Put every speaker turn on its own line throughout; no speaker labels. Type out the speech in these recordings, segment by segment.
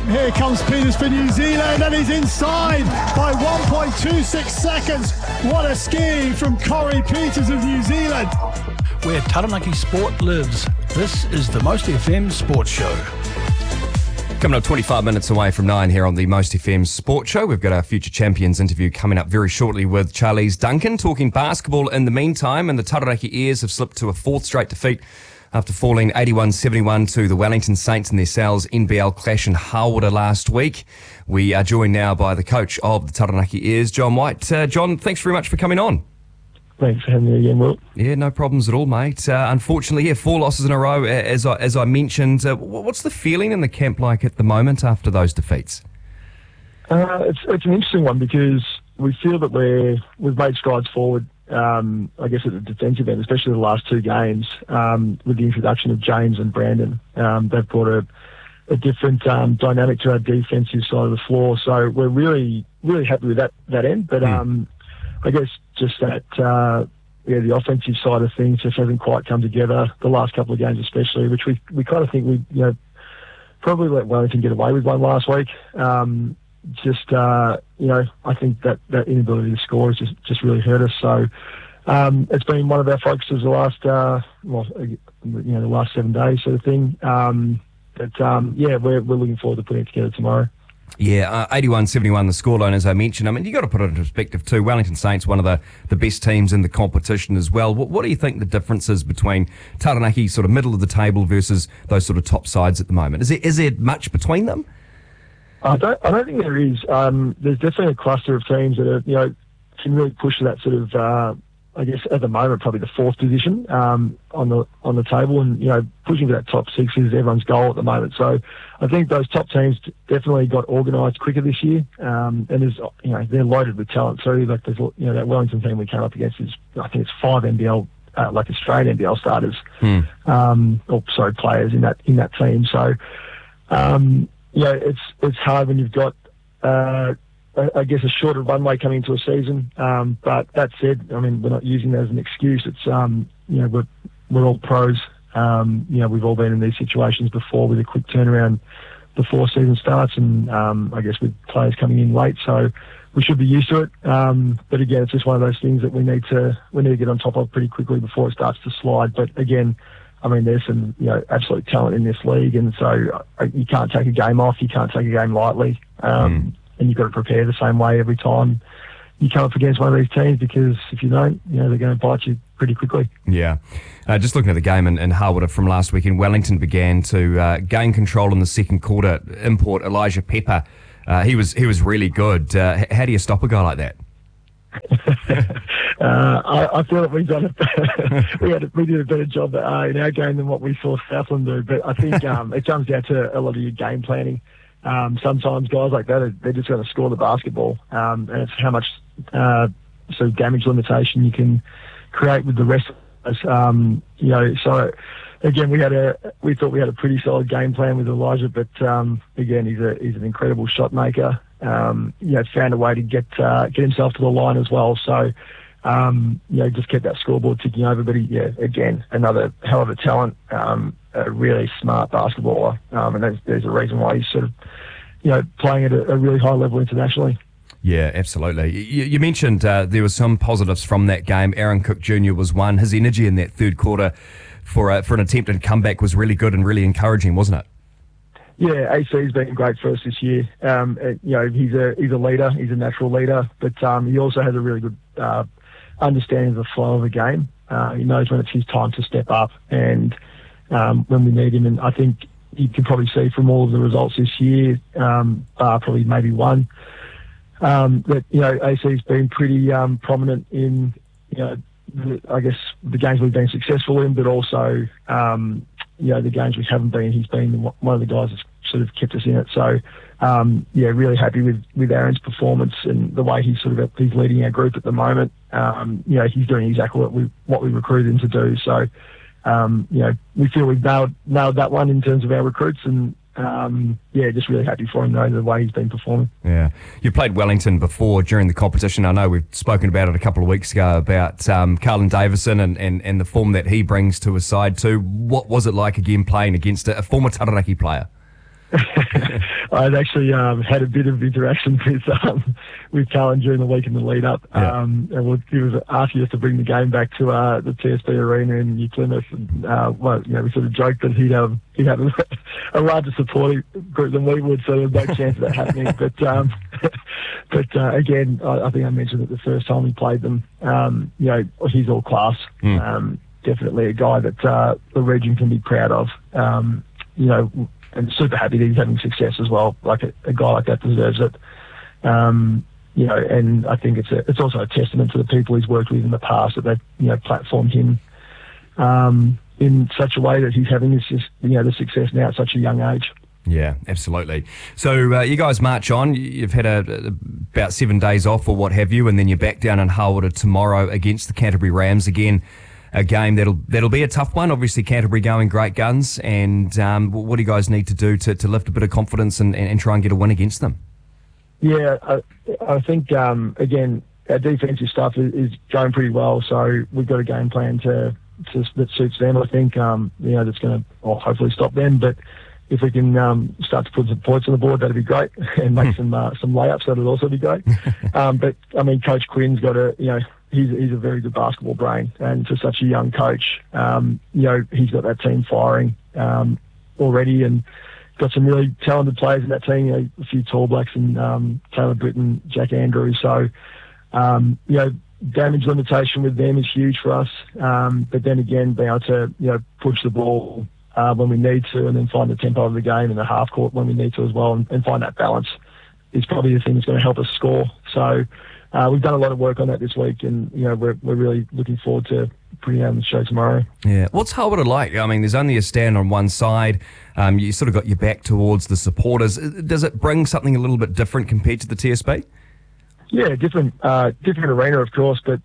Here comes Peters for New Zealand, and he's inside by 1.26 seconds. What a ski from Corey Peters of New Zealand.
Where Taranaki sport lives, this is the Most FM Sports Show.
Coming up 25 minutes away from 9 here on the Most FM Sports Show. We've got our Future Champions interview coming up very shortly with Charlize Duncan, talking basketball in the meantime, and the Taranaki Airs have slipped to a fourth straight defeat after falling 81-71 to the Wellington Saints in their Sal's NBL clash in Harwater last week. We are joined now by the coach of the Taranaki Airs, John White. John, thanks very much for coming on.
Thanks for having me again, Will.
Yeah, no problems at all, mate. Unfortunately, 4 losses in a row, as I mentioned. What's the feeling in the camp like at the moment after those defeats?
It's an interesting one because we feel that we've made strides forward, I guess, at the defensive end, especially the last 2 games, with the introduction of James and Brandon. They've brought a different dynamic to our defensive side of the floor, so we're really, really happy with that end. But I guess just that, the offensive side of things just hasn't quite come together the last couple of games especially, which we kind of think we probably let Wellington get away with one last week. I think that inability to score has just really hurt us. So it's been one of our focuses the last, the last 7 days sort of thing. We're looking forward to putting it together tomorrow.
Yeah, 81-71 the scoreline, as I mentioned. I mean, you've got to put it into perspective too. Wellington Saints, one of the best teams in the competition as well. What do you think the difference is between Taranaki, sort of middle of the table, versus those sort of top sides at the moment? Is there much between them?
I don't think there is. There's definitely a cluster of teams that are, can really push to that sort of, I guess at the moment probably the 4th position on the table, and pushing to that top 6 is everyone's goal at the moment. So I think those top teams definitely got organised quicker this year, and there's they're loaded with talent too. Like there's that Wellington team we came up against is, I think it's 5 NBL Australian NBL starters, players in that team. So it's hard when you've got I guess a shorter runway coming into a season. But that said, I mean, we're not using that as an excuse. It's we're all pros. We've all been in these situations before with a quick turnaround before season starts, and I guess with players coming in late, so we should be used to it. But again, it's just one of those things that we need to get on top of pretty quickly before it starts to slide. But again, I mean, there's some absolute talent in this league, and so you can't take a game off. You can't take a game lightly. And you've got to prepare the same way every time you come up against one of these teams, because if you don't, they're going to bite you pretty quickly.
Yeah. Just looking at the game in Harwater from last weekend, Wellington began to gain control in the second quarter. Import Elijah Pepper, he was really good. How do you stop a guy like that?
I feel that we've done we did a better job in our game than what we saw Southland do. But I think it comes down to a lot of your game planning. Sometimes guys like that, they're just going to score the basketball, and it's how much sort of damage limitation you can create with the rest of us. So again, we thought we had a pretty solid game plan with Elijah, but again, he's an incredible shot maker. Found a way to get himself to the line as well. So just kept that scoreboard ticking over. But again, another hell of a talent. A really smart basketballer, and there's a reason why he's sort of, playing at a really high level internationally.
Yeah, absolutely. You mentioned there were some positives from that game. Aaron Cook Jr. was one. His energy in that third quarter for an attempted comeback was really good and really encouraging, wasn't it?
Yeah, AC's been great for us this year. He's a leader. He's a natural leader, but he also has a really good understanding of the flow of the game. He knows when it's his time to step up, and when we need him. And I think you can probably see from all of the results this year, probably maybe one, that AC's been pretty prominent in I guess the games we've been successful in, but also the games we haven't been. He's been one of the guys that's sort of kept us in it. So really happy with Aaron's performance and the way he's leading our group at the moment. He's doing exactly what we recruited him to do. So we feel we've nailed that one in terms of our recruits, and just really happy for him though, the way he's been performing.
Yeah, you played Wellington before during the competition. I know we've spoken about it a couple of weeks ago about Carlin Davison and the form that he brings to his side too. What was it like again playing against a former Taranaki player?
I'd actually had a bit of interaction with Cullen during the week in the lead up. And he was asking us to bring the game back to the TSB Arena in New Plymouth. And, we sort of joked that he'd have a larger supporting group than we would, so there's no chance of that happening. But again, I think I mentioned that the first time we played them, he's all class. Definitely a guy that the region can be proud of. And super happy that he's having success as well. Like a guy like that deserves it. And I think it's also a testament to the people he's worked with in the past that they've platformed him in such a way that he's having this the success now at such a young age.
Yeah, absolutely. So you guys march on. You've had about 7 days off or what have you, and then you're back down in Harwater tomorrow against the Canterbury Rams again. A game that'll be a tough one. Obviously, Canterbury going great guns. And what do you guys need to do to lift a bit of confidence and try and get a win against them? Yeah,
I think again our defensive stuff is going pretty well. So we've got a game plan that suits them. I think that's going to hopefully stop them. But if we can start to put some points on the board, that'd be great, and make some layups. That'd also be great. But I mean, Coach Quinn's got he's a very good basketball brain, and for such a young coach, he's got that team firing already, and got some really talented players in that team. A few Tall Blacks and Caleb Britton, Jack Andrews. So, damage limitation with them is huge for us. But then again, being able to push the ball when we need to, and then find the tempo of the game in the half court when we need to as well, and find that balance is probably the thing that's going to help us score. So. We've done a lot of work on that this week, and we're really looking forward to putting out the show tomorrow. Yeah,
what's Harwater like? I mean, there's only a stand on one side. You sort of got your back towards the supporters. Does it bring something a little bit different compared to the TSB?
Yeah, different arena, of course, but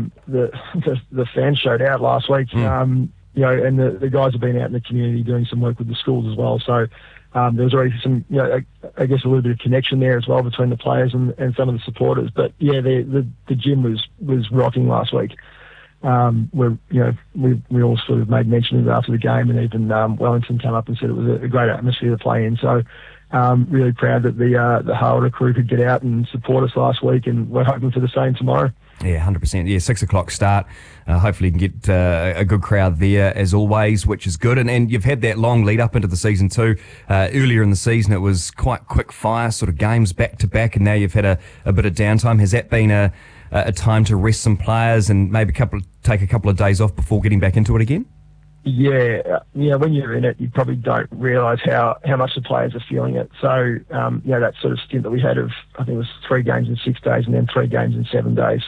the fans showed out last week. And the guys have been out in the community doing some work with the schools as well. So. There was already some, I guess a little bit of connection there as well between the players and some of the supporters. But yeah, the gym was rocking last week. We all sort of made mention of it after the game, and even Wellington came up and said it was a great atmosphere to play in. So really proud that the Harwater crew could get out and support us last week, and we're hoping for the same tomorrow.
Yeah, 100%. Yeah, 6 o'clock start. Hopefully you can get a good crowd there as always, which is good. And you've had that long lead up into the season too. Earlier in the season it was quite quick fire sort of games back to back, and now you've had a bit of downtime. Has that been a time to rest some players and maybe take a couple of days off before getting back into it again?
Yeah, when you're in it, you probably don't realise how much the players are feeling it. So, that sort of stint that we had of, I think it was 3 games in 6 days and then 3 games in 7 days,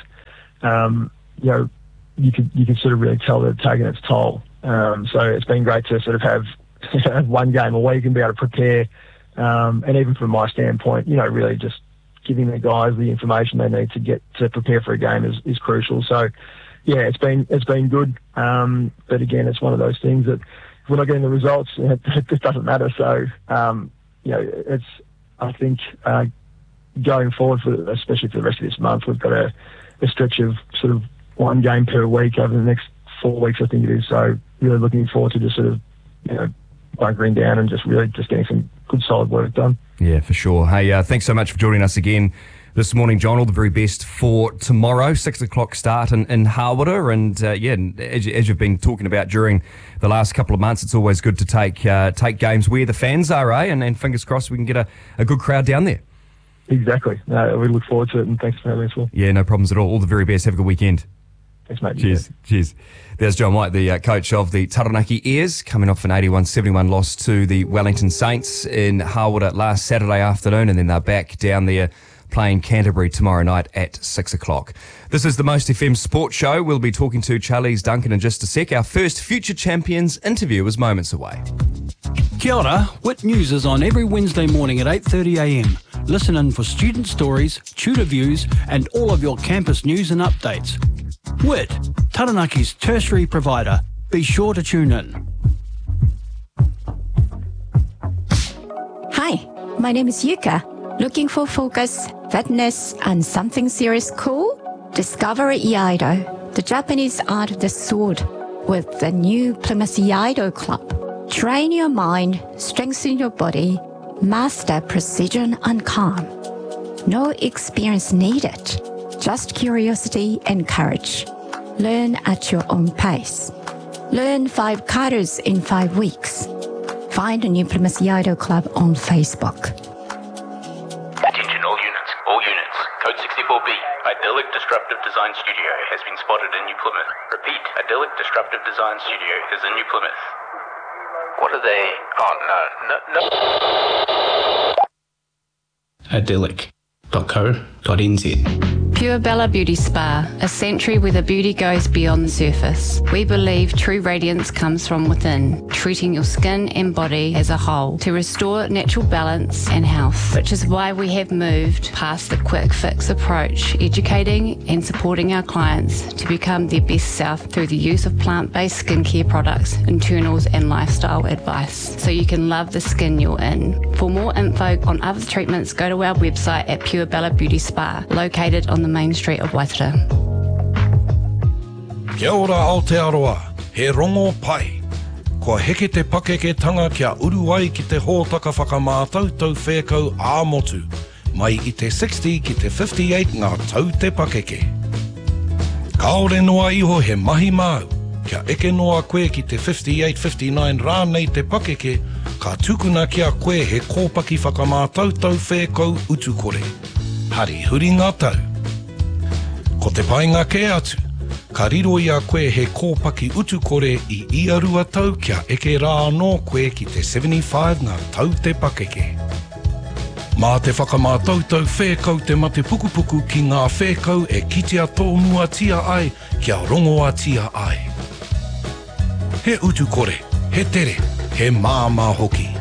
you could sort of really tell that it's taken its toll. So it's been great to sort of have one game a week and be able to prepare. And even from my standpoint, really just giving the guys the information they need to get to prepare for a game is crucial. So, yeah, it's been good. But again, it's one of those things that if we're not getting the results, it just doesn't matter. So, it's, I think, going forward, especially for the rest of this month, we've got a stretch of sort of 1 game per week over the next 4 weeks, I think it is. So really looking forward to just sort of, bunkering down and just getting some good solid work done.
Yeah, for sure. Hey, thanks so much for joining us again this morning, John. All the very best for tomorrow, 6 o'clock start in Harwater. And as you've been talking about during the last couple of months, it's always good to take games where the fans are, and fingers crossed we can get a good crowd down there.
Exactly. We look forward to it, and thanks for having us.
Yeah, no problems at all. All the very best. Have a good weekend.
Thanks, mate.
Cheers. There's John White, the coach of the Taranaki Airs, coming off an 81-71 loss to the Wellington Saints in Harwater last Saturday afternoon, and then they're back down there playing Canterbury tomorrow night at 6 o'clock. This is the Most FM Sports Show. We'll be talking to Charlize Duncan in just a sec. Our first Future Champions interview is moments away.
Kia ora, Wit News is on every Wednesday morning at 8:30am. Listen in for student stories, tutor views, and all of your campus news and updates. Wit, Taranaki's tertiary provider. Be sure to tune in.
Hi, my name is Yuka. Looking for focus, fitness, and something serious cool? Discover Iaido, the Japanese art of the sword, with the new Plymouth Iaido Club. Train your mind, strengthen your body, Master precision and calm. No experience needed, just curiosity and courage. Learn at your own pace. Learn 5 kairus in 5 weeks. Find a New Plymouth Iaido Club on Facebook.
Attention all units. All units. Code 64B. Idyllic Disruptive Design Studio has been spotted in New Plymouth. Repeat. Idyllic Disruptive Design Studio is in New Plymouth. What are they? Oh, no.
idyllic.co.nz.
Pure Bella Beauty Spa, a sanctuary where the beauty goes beyond the surface. We believe true radiance comes from within, treating your skin and body as a whole to restore natural balance and health, which is why we have moved past the quick fix approach, educating and supporting our clients to become their best self through the use of plant-based skincare products, internals and lifestyle advice, so you can love the skin you're in. For more info on other treatments, go to our website at Pure Bella Beauty Spa, located on the main street of Waitara.
Kia ora Aotearoa, he rongo pai. Kua heke te pakeketanga kia uru ai ki te hōtaka whakamātautau whēkau āmotu, mai i te 60 ki te 58 ngā tau te pakeke. Kaore noa iho he mahi māu, kia eke noa koe ki te 58-59 rānei te pakeke, ka tukuna kia koe he kōpaki whakamātautau whēkau utukore. Hari huri ngā tau. Ko te painga ke atu, ka riro ia koe he kōpaki utukore i iarua tau kia eke rā anō koe ki te 75 ngā tau te pakeke. Mā te whakamātautau whēkau te mate pukupuku ki ngā whēkau e kitea tōnua tia ai kia rongoa tia ai. He utukore, he tere, he māmā hoki.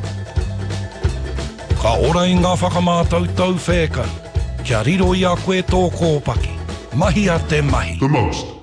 Ka ora i ngā whakamātautau whēkau, kia riro ia koe tō kōpaki. Mahi a te mahi.
The most